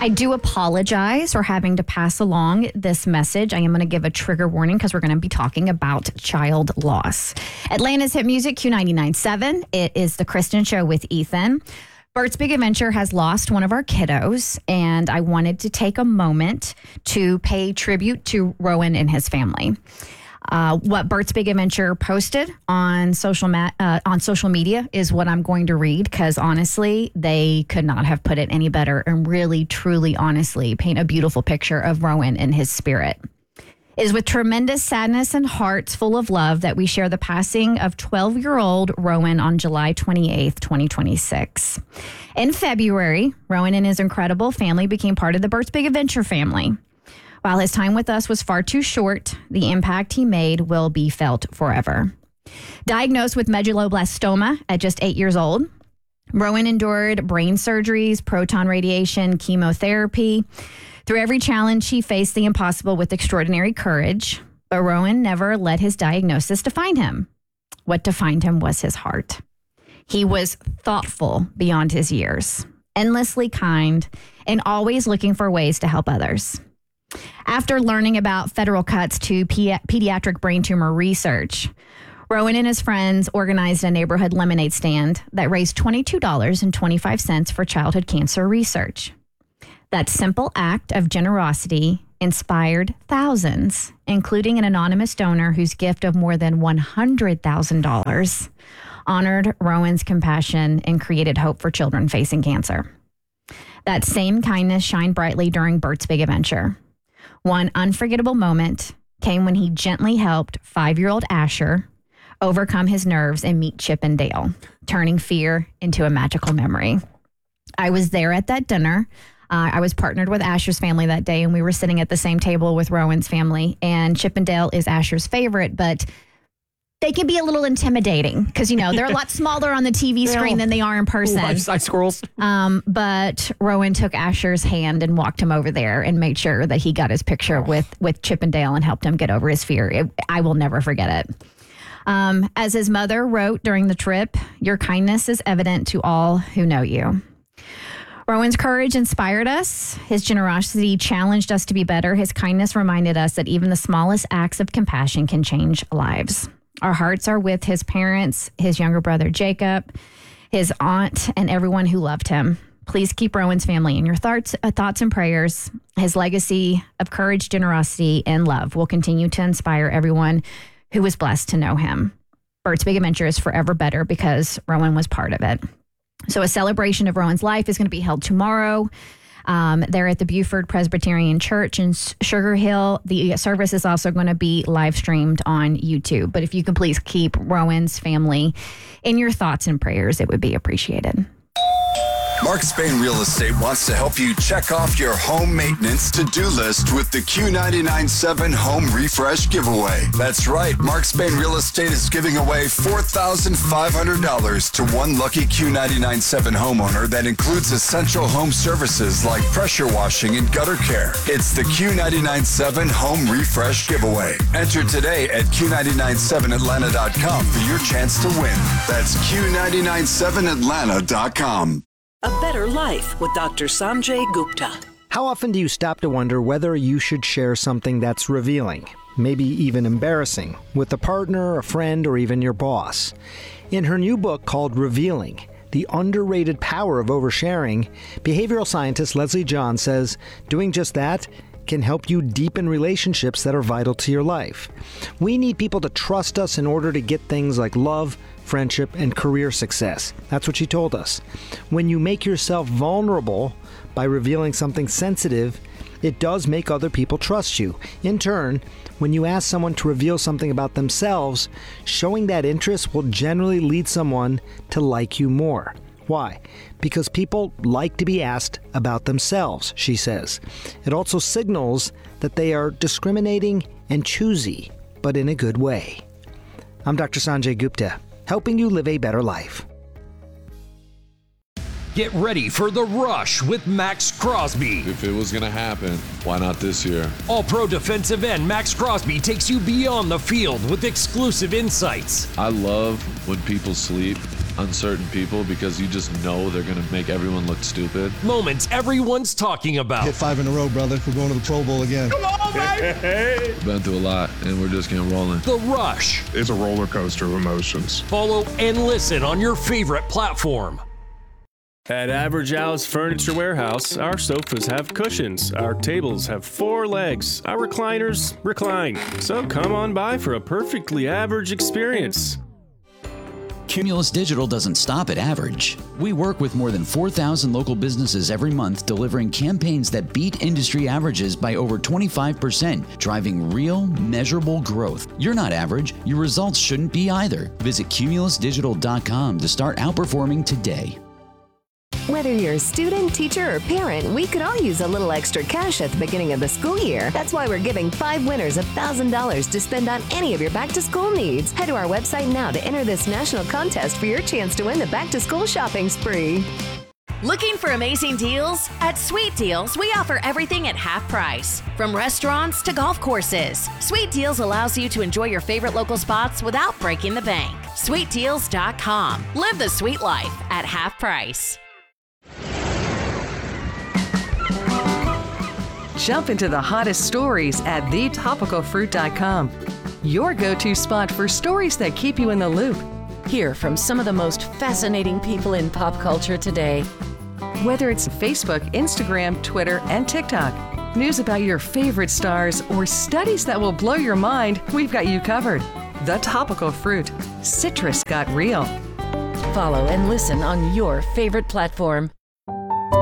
I do apologize for having to pass along this message. I am going to give a trigger warning because we're going to be talking about child loss. Atlanta's hit music, Q99.7. It is The Kristen Show with Ethan. Bert's Big Adventure has lost one of our kiddos, and I wanted to take a moment to pay tribute to Rowan and his family. What Bert's Big Adventure posted on social media is what I'm going to read, because honestly, they could not have put it any better and really, truly, honestly paint a beautiful picture of Rowan and his spirit. It is with tremendous sadness and hearts full of love that we share the passing of 12-year-old Rowan on July 28th, 2026. In February, Rowan and his incredible family became part of the Bert's Big Adventure family. While his time with us was far too short, the impact he made will be felt forever. Diagnosed with medulloblastoma at just 8 years old, Rowan endured brain surgeries, proton radiation, chemotherapy. Through every challenge, he faced the impossible with extraordinary courage, but Rowan never let his diagnosis define him. What defined him was his heart. He was thoughtful beyond his years, endlessly kind, and always looking for ways to help others. After learning about federal cuts to pediatric brain tumor research, Rowan and his friends organized a neighborhood lemonade stand that raised $22.25 for childhood cancer research. That simple act of generosity inspired thousands, including an anonymous donor whose gift of more than $100,000 honored Rowan's compassion and created hope for children facing cancer. That same kindness shined brightly during Bert's Big Adventure. One unforgettable moment came when he gently helped 5-year-old Asher overcome his nerves and meet Chip and Dale, turning fear into a magical memory. I was there at that dinner. I was partnered with Asher's family that day, and we were sitting at the same table with Rowan's family. And Chip and Dale is Asher's favorite, but they can be a little intimidating because, they're a lot smaller on the TV screen than they are in person. Life-size squirrels. But Rowan took Asher's hand and walked him over there and made sure that he got his picture with Chip and Dale and helped him get over his fear. I will never forget it. As his mother wrote during the trip, your kindness is evident to all who know you. Rowan's courage inspired us. His generosity challenged us to be better. His kindness reminded us that even the smallest acts of compassion can change lives. Our hearts are with his parents, his younger brother, Jacob, his aunt, and everyone who loved him. Please keep Rowan's family in your thoughts and prayers. His legacy of courage, generosity, and love will continue to inspire everyone who was blessed to know him. Bert's Big Adventure is forever better because Rowan was part of it. So a celebration of Rowan's life is going to be held tomorrow. They're at the Buford Presbyterian Church in Sugar Hill. The service is also going to be live streamed on YouTube. But if you can please keep Rowan's family in your thoughts and prayers, it would be appreciated. Mark Spain Real Estate wants to help you check off your home maintenance to-do list with the Q99.7 Home Refresh Giveaway. That's right. Mark Spain Real Estate is giving away $4,500 to one lucky Q99.7 homeowner that includes essential home services like pressure washing and gutter care. It's the Q99.7 Home Refresh Giveaway. Enter today at Q997Atlanta.com for your chance to win. That's Q997Atlanta.com. A Better Life with Dr. Sanjay Gupta. How often do you stop to wonder whether you should share something that's revealing, maybe even embarrassing, with a partner, a friend, or even your boss? In her new book called Revealing, The Underrated Power of Oversharing, behavioral scientist Leslie John says doing just that can help you deepen relationships that are vital to your life. We need people to trust us in order to get things like love, friendship, and career success. That's what she told us. When you make yourself vulnerable by revealing something sensitive, it does make other people trust you. In turn, when you ask someone to reveal something about themselves, showing that interest will generally lead someone to like you more. Why? Because people like to be asked about themselves, she says. It also signals that they are discriminating and choosy, but in a good way. I'm Dr. Sanjay Gupta, helping you live a better life. Get ready for The Rush with Max Crosby. If it was going to happen, why not this year? All-Pro defensive end Max Crosby takes you beyond the field with exclusive insights. I love when people sleep uncertain people because you just know they're going to make everyone look stupid. Moments everyone's talking about. Hit 5 in a row, brother. We're going to the Pro Bowl again. Come on, baby! Been through a lot, and we're just getting rolling. The Rush. It's a roller coaster of emotions. Follow and listen on your favorite platform. At Average Alice Furniture Warehouse, our sofas have cushions, our tables have 4 legs, our recliners recline. So come on by for a perfectly average experience. Cumulus Digital doesn't stop at average. We work with more than 4,000 local businesses every month, delivering campaigns that beat industry averages by over 25%, driving real, measurable growth. You're not average. Your results shouldn't be either. Visit cumulusdigital.com to start outperforming today. Whether you're a student, teacher, or parent, we could all use a little extra cash at the beginning of the school year. That's why we're giving 5 winners $1,000 to spend on any of your back-to-school needs. Head to our website now to enter this national contest for your chance to win the back-to-school shopping spree. Looking for amazing deals? At Sweet Deals, we offer everything at half price. From restaurants to golf courses, Sweet Deals allows you to enjoy your favorite local spots without breaking the bank. SweetDeals.com. Live the sweet life at half price. Jump into the hottest stories at thetopicalfruit.com. Your go-to spot for stories that keep you in the loop. Hear from some of the most fascinating people in pop culture today. Whether it's Facebook, Instagram, Twitter, and TikTok, news about your favorite stars, or studies that will blow your mind, we've got you covered. The Topical Fruit. Citrus got real. Follow and listen on your favorite platform.